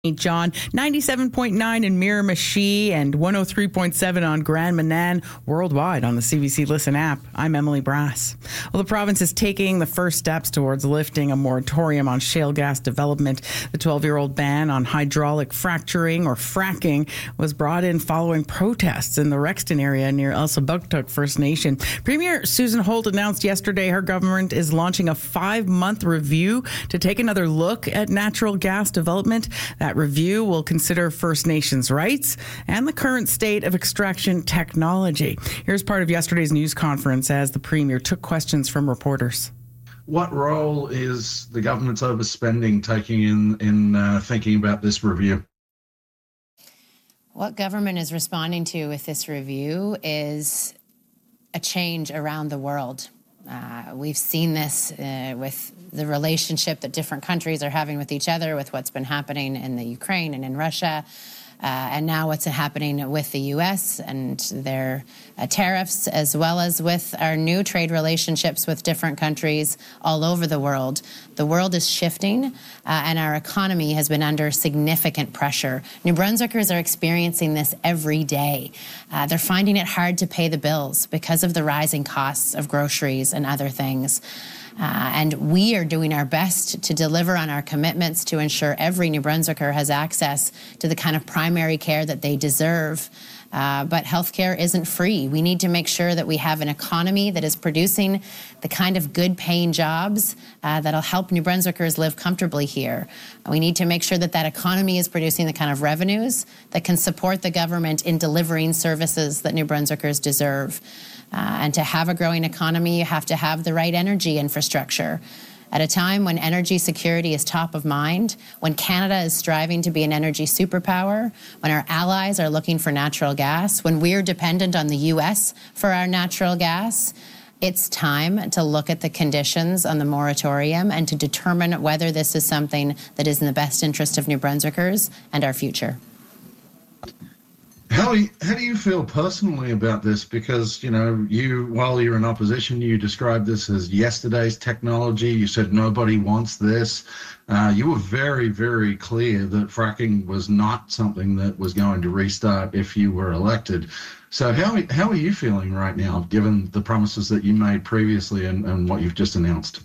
St. John, 97.9 in Miramichi, and 103.7 on Grand Manan worldwide on the CBC Listen app. I'm Emily Brass. Well, the province is taking the first steps towards lifting a moratorium on shale gas development. The 12-year-old ban on hydraulic fracturing or fracking was brought in following protests in the Rexton area near Elsipogtog First Nation. Premier Susan Holt announced yesterday her government is launching a 5-month review to take another look at natural gas development. That review will consider First Nations rights and the current state of extraction technology. Here's part of yesterday's news conference as the Premier took questions from reporters. What role is the government's overspending taking in thinking about this review? What government is responding to with this review is a change around the world. We've seen this with the relationship that different countries are having with each other, with what's been happening in the Ukraine and in Russia, and now what's happening with the U.S. and their tariffs, as well as with our new trade relationships with different countries all over the world. The world is shifting, and our economy has been under significant pressure. New Brunswickers are experiencing this every day. They're finding it hard to pay the bills because of the rising costs of groceries and other things. And we are doing our best to deliver on our commitments to ensure every New Brunswicker has access to the kind of primary care that they deserve. But healthcare isn't free. We need to make sure that we have an economy that is producing the kind of good-paying jobs that'll help New Brunswickers live comfortably here. We need to make sure that that economy is producing the kind of revenues that can support the government in delivering services that New Brunswickers deserve. And to have a growing economy, you have to have the right energy infrastructure. At a time when energy security is top of mind, when Canada is striving to be an energy superpower, when our allies are looking for natural gas, when we're dependent on the U.S. for our natural gas, it's time to look at the conditions on the moratorium and to determine whether this is something that is in the best interest of New Brunswickers and our future. How do you feel personally about this? Because, while you're in opposition, you described this as yesterday's technology. You said nobody wants this. You were very, very clear that fracking was not something that was going to restart if you were elected. So how are you feeling right now, given the promises that you made previously and what you've just announced?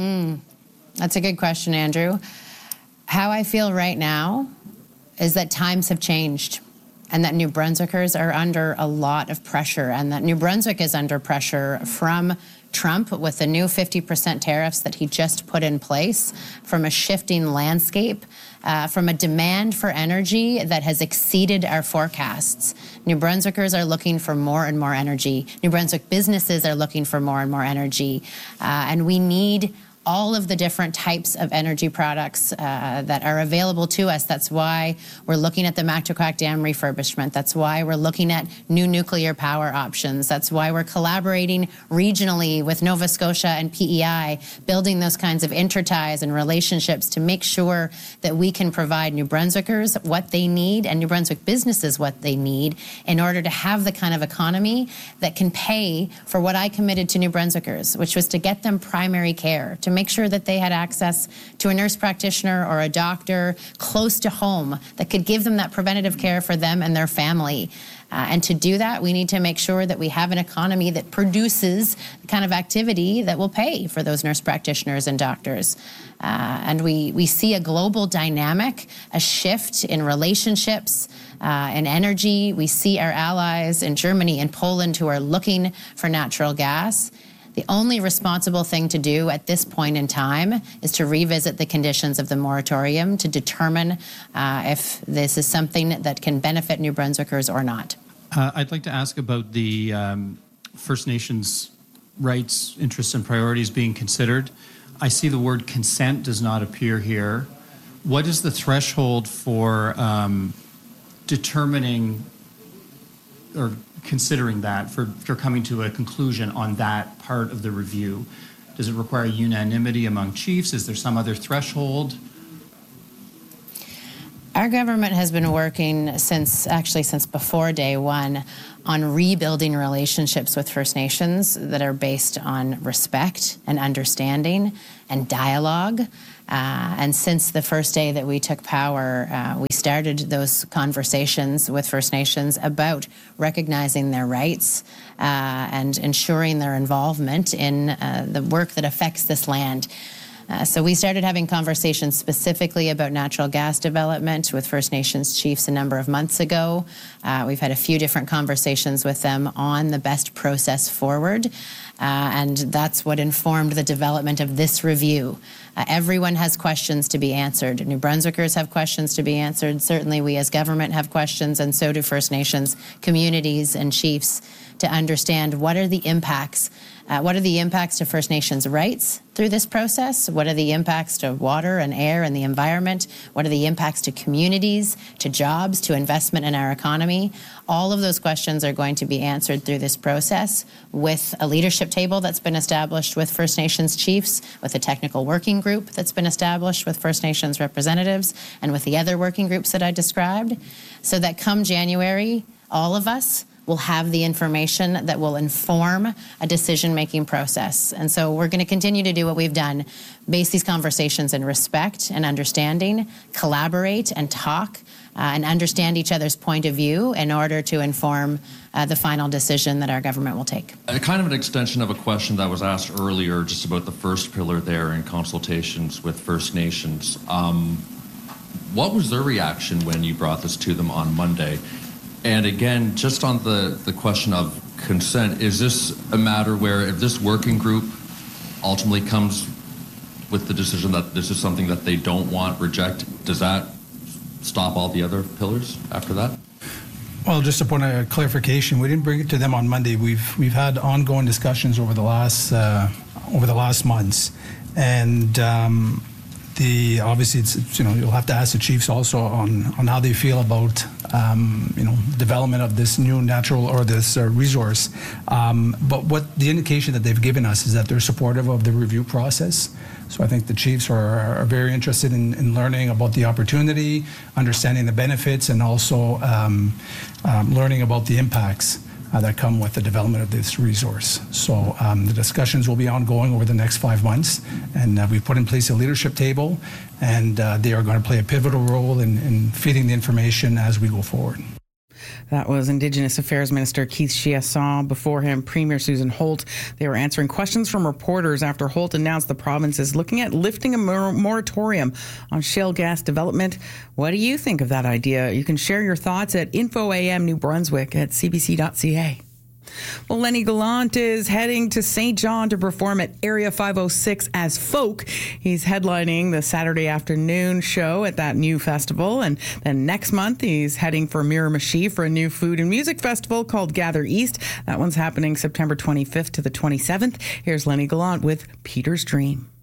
That's a good question, Andrew. How I feel right now is that times have changed, and that New Brunswickers are under a lot of pressure, and that New Brunswick is under pressure from Trump with the new 50% tariffs that he just put in place, from a shifting landscape, from a demand for energy that has exceeded our forecasts. New Brunswickers are looking for more and more energy. New Brunswick businesses are looking for more and more energy, and we need all of the different types of energy products that are available to us. That's why we're looking at the Mactaquac Dam refurbishment. That's why we're looking at new nuclear power options. That's why we're collaborating regionally with Nova Scotia and PEI, building those kinds of interties and relationships to make sure that we can provide New Brunswickers what they need and New Brunswick businesses what they need in order to have the kind of economy that can pay for what I committed to New Brunswickers, which was to get them primary care, to make sure that they had access to a nurse practitioner or a doctor close to home that could give them that preventative care for them and their family. And to do that, we need to make sure that we have an economy that produces the kind of activity that will pay for those nurse practitioners and doctors. And we see a global dynamic, a shift in relationships, in energy. We see our allies in Germany and Poland who are looking for natural gas. The only responsible thing to do at this point in time is to revisit the conditions of the moratorium to determine if this is something that can benefit New Brunswickers or not. I'd like to ask about the First Nations rights, interests, and priorities being considered. I see the word consent does not appear here. What is the threshold for determining or considering that, for coming to a conclusion on that part of the review? Does it require unanimity among chiefs? Is there some other threshold? Our government has been working since before day one on rebuilding relationships with First Nations that are based on respect and understanding and dialogue. And since the first day that we took power, we started those conversations with First Nations about recognizing their rights and ensuring their involvement in the work that affects this land. So we started having conversations specifically about natural gas development with First Nations chiefs a number of months ago. We've had a few different conversations with them on the best process forward. And that's what informed the development of this review. Everyone has questions to be answered. New Brunswickers have questions to be answered. Certainly we as government have questions, and so do First Nations communities and chiefs, to understand what are the impacts. What are the impacts to First Nations rights through this process? What are the impacts to water and air and the environment? What are the impacts to communities, to jobs, to investment in our economy? All of those questions are going to be answered through this process with a leadership table that's been established with First Nations chiefs, with a technical working group that's been established with First Nations representatives, and with the other working groups that I described, so that come January, all of us will have the information that will inform a decision-making process. And so we're going to continue to do what we've done, base these conversations in respect and understanding, collaborate and talk, and understand each other's point of view in order to inform the final decision that our government will take. Kind of an extension of a question that was asked earlier, just about the first pillar there in consultations with First Nations. What was their reaction when you brought this to them on Monday? And again, just on the question of consent, is this a matter where if this working group ultimately comes with the decision that this is something that they don't want, reject, does that stop all the other pillars after that? Well, just a point of clarification, we didn't bring it to them on Monday. We've had ongoing discussions over the last months, and obviously it's you'll have to ask the chiefs also on how they feel about development of this new natural or this resource. But what the indication that they've given us is that they're supportive of the review process. So I think the chiefs are very interested in learning about the opportunity, understanding the benefits, and also learning about the impacts that come with the development of this resource. So the discussions will be ongoing over the next 5 months, and we've put in place a leadership table, and they are going to play a pivotal role in feeding the information as we go forward. That was Indigenous Affairs Minister Keith Chiasson. Before him, Premier Susan Holt. They were answering questions from reporters after Holt announced the province is looking at lifting a moratorium on shale gas development. What do you think of that idea? You can share your thoughts at InfoAM New Brunswick at cbc.ca. Well, Lenny Gallant is heading to St. John to perform at Area 506 as Folk. He's headlining the Saturday afternoon show at that new festival. And then next month, he's heading for Miramichi for a new food and music festival called Gather East. That one's happening September 25th to the 27th. Here's Lenny Gallant with Peter's Dream.